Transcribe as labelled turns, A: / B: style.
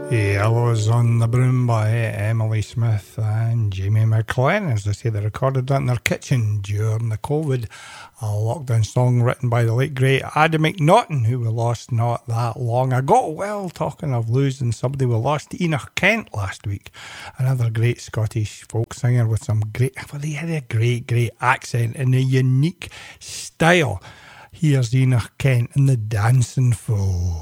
A: Yellows on the Broom by Emily Smith and Jamie McLennan. As they say, they recorded that in their kitchen during the COVID lockdown song written by the late great Adam McNaughton, who we lost not that long ago. Well, talking of losing somebody, we lost Enoch Kent last week, another great Scottish folk singer with some great, well, he had a great accent and a unique style. Here's Enoch Kent and the Dancing Fool.